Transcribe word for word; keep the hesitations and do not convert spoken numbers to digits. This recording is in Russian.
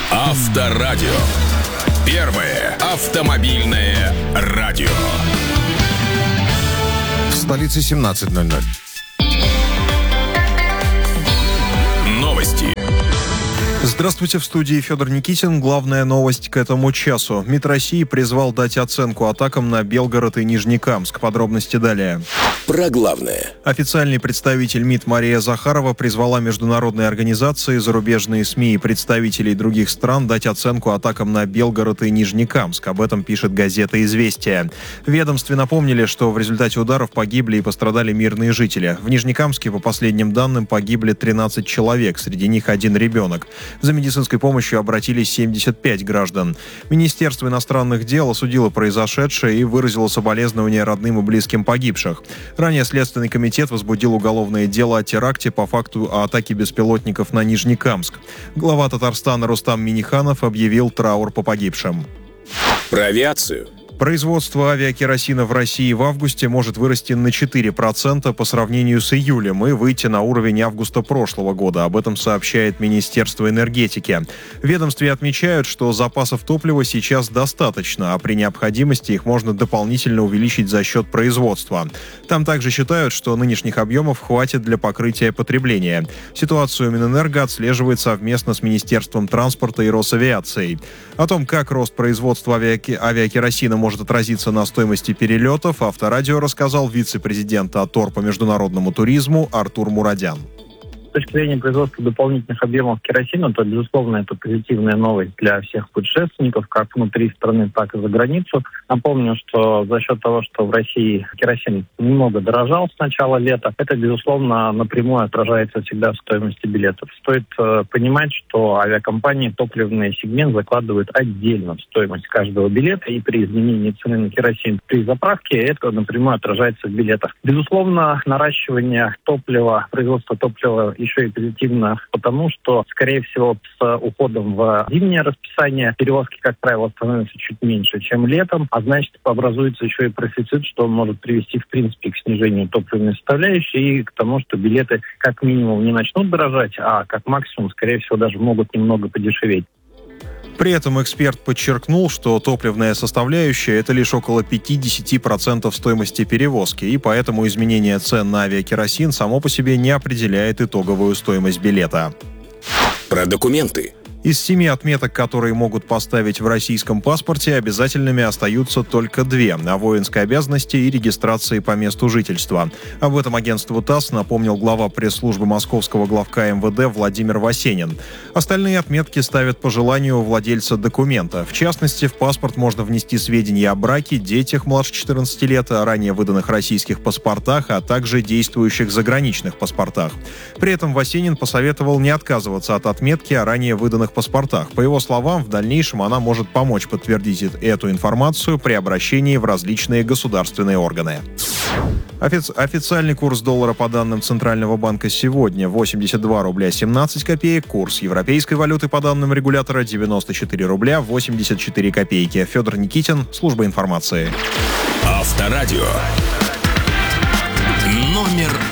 Авторадио. Первое автомобильное радио. В столице семнадцать ноль ноль. Новости. Здравствуйте, в студии Федор Никитин. Главная новость к этому часу. МИД России призвал дать оценку атакам на Белгород и Нижнекамск. Подробности далее. Про главное. Официальный представитель МИД Мария Захарова призвала международные организации, зарубежные СМИ и представителей других стран дать оценку атакам на Белгород и Нижнекамск. Об этом пишет газета «Известия». В ведомстве напомнили, что в результате ударов погибли и пострадали мирные жители. В Нижнекамске, по последним данным, погибли тринадцать человек, среди них один ребенок. За медицинской помощью обратились семьдесят пять граждан. Министерство иностранных дел осудило произошедшее и выразило соболезнования родным и близким погибших. Ранее Следственный комитет возбудил уголовное дело о теракте по факту атаки беспилотников на Нижнекамск. Глава Татарстана Рустам Минниханов объявил траур по погибшим. Про авиацию. Производство авиакеросина в России в августе может вырасти на четыре процента по сравнению с июлем и выйти на уровень августа прошлого года. Об этом сообщает Министерство энергетики. В ведомстве отмечают, что запасов топлива сейчас достаточно, а при необходимости их можно дополнительно увеличить за счет производства. Там также считают, что нынешних объемов хватит для покрытия потребления. Ситуацию Минэнерго отслеживает совместно с Министерством транспорта и Росавиацией. О том, как рост производства авиаке- авиакеросина может может отразиться на стоимости перелетов, Авторадио рассказал вице-президент АТОР по международному туризму Артур Мурадян. С точки зрения производства дополнительных объемов керосина, то, безусловно, это позитивная новость для всех путешественников, как внутри страны, так и за границу. Напомню, что за счет того, что в России керосин немного дорожал с начала лета, это, безусловно, напрямую отражается всегда в стоимости билетов. Стоит э, понимать, что авиакомпании топливный сегмент закладывают отдельно в стоимость каждого билета, и при изменении цены на керосин при заправке это напрямую отражается в билетах. Безусловно, наращивание топлива, производство топлива еще и позитивно, потому что, скорее всего, с уходом в зимнее расписание перевозки, как правило, становятся чуть меньше, чем летом, а значит, образуется еще и профицит, что может привести, в принципе, к снижению топливной составляющей и к тому, что билеты как минимум не начнут дорожать, а как максимум, скорее всего, даже могут немного подешеветь. При этом эксперт подчеркнул, что топливная составляющая – это лишь около пятьдесят процентов стоимости перевозки, и поэтому изменение цен на авиакеросин само по себе не определяет итоговую стоимость билета. Про документы. Из семи отметок, которые могут поставить в российском паспорте, обязательными остаются только две – о воинской обязанности и регистрации по месту жительства. Об этом агентству ТАСС напомнил глава пресс-службы московского главка МВД Владимир Васенин. Остальные отметки ставят по желанию владельца документа. В частности, в паспорт можно внести сведения о браке, детях младше четырнадцати лет, о ранее выданных российских паспортах, а также действующих заграничных паспортах. При этом Васенин посоветовал не отказываться от отметки о ранее выданных паспортах. По его словам, в дальнейшем она может помочь подтвердить эту информацию при обращении в различные государственные органы. Офици- официальный курс доллара по данным Центрального банка сегодня восемьдесят два рубля семнадцать копеек, курс европейской валюты по данным регулятора девяносто четыре рубля восемьдесят четыре копейки. Федор Никитин, служба информации. Авторадио. Номер